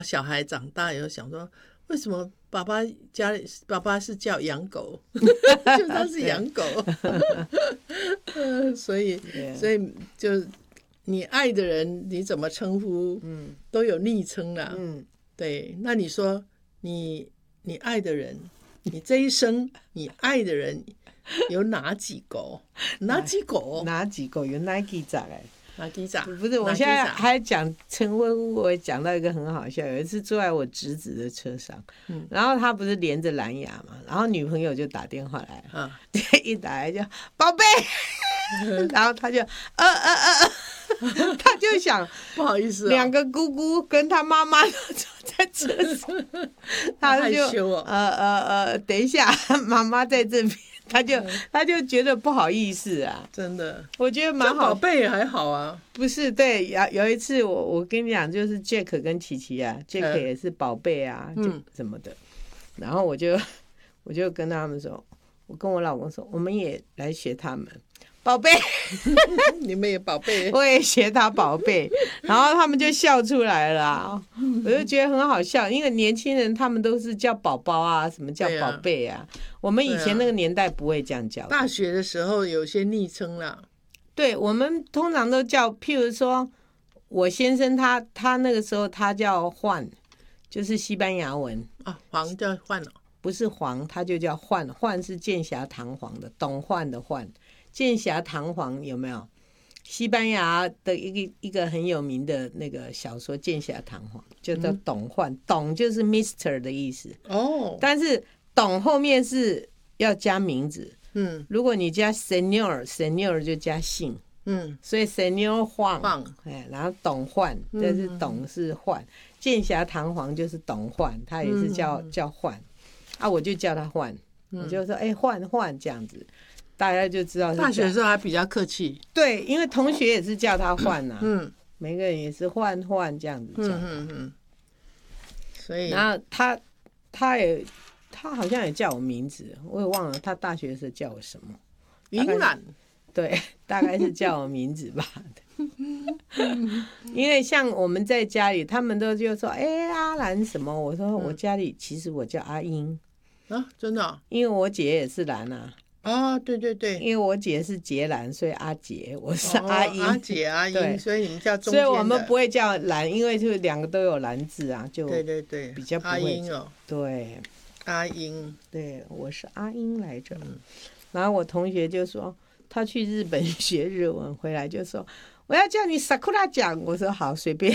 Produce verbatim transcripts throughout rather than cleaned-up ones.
小孩长大以后想说，为什么爸爸家里爸爸是叫养狗，就他是养狗，呃所以所以就你爱的人你怎么称呼，嗯，都有昵称啦，嗯，对。那你说你你爱的人，你这一生你爱的人有哪几个？哪几个？ 哪几个？有哪几个哎？ 哪几个？ 不是，我现在还讲陈婚屋，我也讲到一个很好笑。有一次坐在我侄子的车上，嗯、然后他不是连着蓝牙嘛，然后女朋友就打电话来，啊、一打来就宝贝，然后他就呃呃呃。他就想不好意思、哦， 两个姑姑跟他妈妈坐在车上，他就害羞、哦、 呃呃呃，等一下，妈妈在这边，他就他就觉得不好意思啊， 真的， 我觉得蛮好。 宝贝还好啊， 不是对，有有一次我我跟你讲，就是 Jack 跟琪琪啊 ，Jack 也是宝贝啊，就什么的，然后我就我就跟他们说，我跟我老公说，我们也来学他们。宝贝， 你们也宝贝， 我也学他宝贝，然后他们就笑出来了、啊，我就觉得很好笑，因为年轻人他们都是叫宝宝啊，什么叫宝贝啊？啊我们以前那个年代不会这样叫。 大学的时候有些昵称啦， 对，我们通常都叫，譬如说，我先生他他那个时候他叫焕，就是西班牙文啊，黄叫焕了， 不是黄，他就叫焕，焕是剑侠堂皇的，董焕的焕。剑侠堂皇有没有？西班牙的一个一个很有名的那个小说《剑侠堂皇》，就叫董焕，董就是 Mister 的意思哦。但是董后面是要加名字，嗯，如果你加 Senior Senior 就加姓，嗯，所以 Senior 焕，哎，然后董焕，这是董是焕，剑侠堂皇就是董焕，他也是叫、嗯、叫焕啊，我就叫他焕，我就说哎焕焕这样子。大家就知道大学的时候还比较客气， 对，因为同学也是叫他焕呐、啊，嗯，每个人也是焕焕这样子叫，嗯嗯嗯， 所以然后他他也他好像也叫我名字，我也忘了他大学的时候叫我什么， 云兰， 对，大概是叫我名字吧，因为像我们在家里，他们都就说哎阿兰什么，我说我家里其实我叫阿英啊，真的、哦， 因为我姐也是兰啊。 哦，对对对， 因为我姐是杰兰，所以阿杰，我是阿英， 哦、阿姐阿英，所以你们叫中间的， 所以我们不会叫兰，因为就两个都有兰字啊，就对对对， 比较不会。 阿英哦， 对， 阿英， 对，我是阿英来着。嗯、然后我同学就说，他去日本学日文回来就说，我要叫你 Sakura 讲，我说好，随便。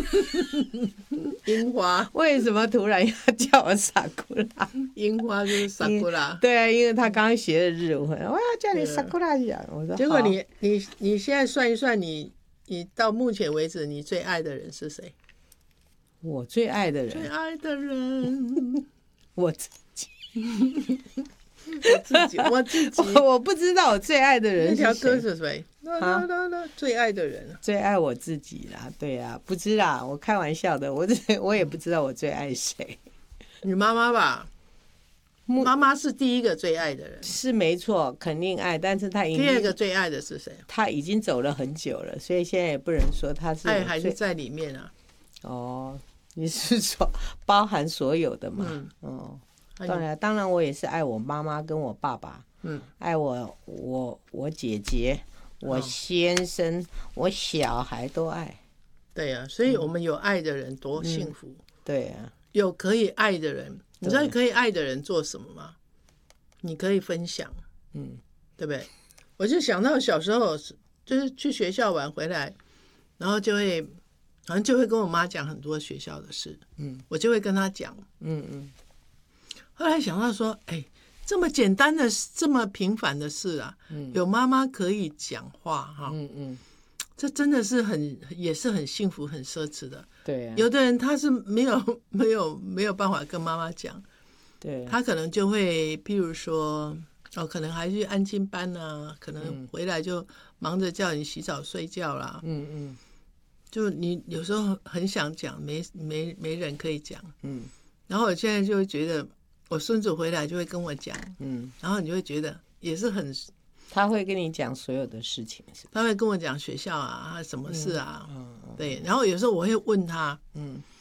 樱花为什么突然要叫我 Sakura？ 樱花就是 Sakura。 对啊，因为他刚学的日文，我要叫你 Sakura 讲，我说结果你你你现在算一算你，你你到目前为止你最爱的人是谁？ 我最爱的人， 最爱的人， 我自己。 我自己，我自己， 我, 我不知道我最爱的人是谁。 那条歌是谁？啊，最爱的人， 最爱我自己啦。对啊，不知啦，我开玩笑的，我我也不知道我最爱谁。 你妈妈吧，妈妈是第一个最爱的人， 是没错，肯定爱，但是她已经第二个最爱的是谁？ 她已经走了很久了，所以现在也不能说她是爱还是在里面啊。 哦，你是说包含所有的嘛？嗯，哦。当然，当然，我也是爱我妈妈跟我爸爸，嗯，爱我我我姐姐、我先生、哦、我小孩都爱。 对啊，所以我们有爱的人多幸福。嗯、 对啊， 有可以爱的人，你知道可以爱的人做什么吗？你可以分享，嗯，对不对？我就想到小时候，就是去学校玩回来，然后就会，好像就会跟我妈讲很多学校的事，嗯，我就会跟她讲，嗯嗯。后来想到说，哎，这么简单的、这么平凡的事啊，嗯、有妈妈可以讲话哈，嗯嗯，这真的是很也是很幸福、很奢侈的。 对啊， 有的人他是没有没有没有办法跟妈妈讲， 对、啊， 他可能就会，譬如说，哦，可能还去安亲班啊，可能回来就忙着叫你洗澡、睡觉啦，嗯嗯，就你有时候很想讲，没没没人可以讲，嗯，然后我现在就会觉得。我孙子回来就会跟我讲，嗯，然后你就会觉得也是很， 他会跟你讲所有的事情，是他会跟我讲学校啊，什么事啊，嗯嗯、对，然后有时候我会问他，嗯，